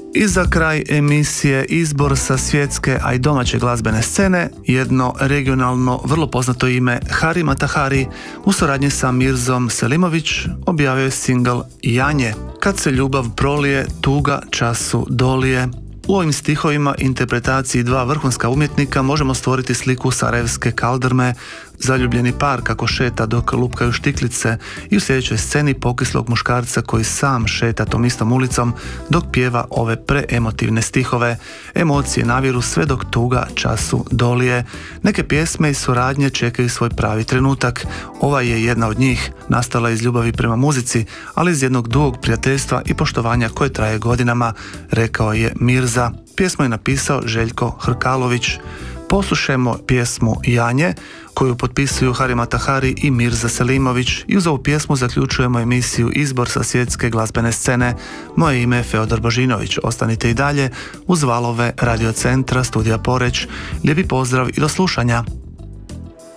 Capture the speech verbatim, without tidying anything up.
I za kraj emisije izbor sa svjetske, a i domaće glazbene scene, jedno regionalno vrlo poznato ime Hari Matahari u suradnji sa Mirzom Selimović objavio je singl Janje. Kad se ljubav prolije, tuga času dolije. U ovim stihovima interpretaciji dva vrhunska umjetnika možemo stvoriti sliku sarajevske kaldrme, zaljubljeni par kako šeta dok lupkaju štiklice i u sljedećoj sceni pokislog muškarca koji sam šeta tom istom ulicom dok pjeva ove preemotivne stihove. Emocije naviru sve dok tuga času dolije. Neke pjesme i suradnje čekaju svoj pravi trenutak. Ova je jedna od njih, nastala iz ljubavi prema muzici, ali iz jednog dugog prijateljstva i poštovanja koje traje godinama, rekao je Mirza. Pjesmu je napisao Željko Hrkalović. Poslušajmo pjesmu Janje, koju potpisuju Hari Matahari i Mirza Selimović, i uz ovu pjesmu zaključujemo emisiju Izbor sa svjetske glazbene scene. Moje ime je Feodor Božinović. Ostanite i dalje uz valove Radio Centra Studija Poreć. Lijepi pozdrav i do slušanja.